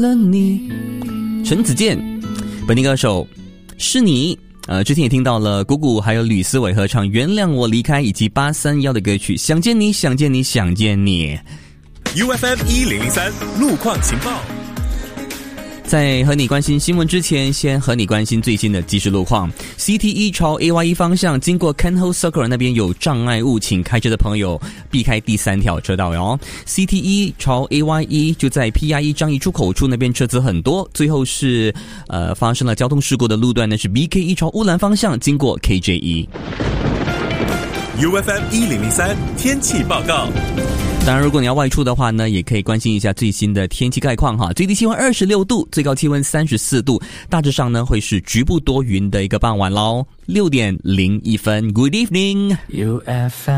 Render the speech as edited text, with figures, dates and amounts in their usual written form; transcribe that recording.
了你。陈子健，本地歌手是你。之前也听到了谷谷还有吕思伟合唱《原谅我离开》以及831的歌曲《想见你想见你想见你》。 UFM 1003路况情报。 在和你关心新闻之前，先和你关心最新的即时路况。CT1 朝 AY1 方向经过 Kenho Circle 那边有障碍物，请开车的朋友避开第3条车道哟。CT1 朝 AY1 就在 PR1 樟宜出口处那边车子很多。最后是发生了交通事故的路段呢，是 BK1 朝乌兰方向经过 KJ1。 UFM 1003天气报告。 当然如果你要外出的话呢，也可以关心一下最新的天气概况哈。最低气温26度，最高气温34度，大致上呢会是局部多云的一个傍晚咯。6:01 Good evening UFM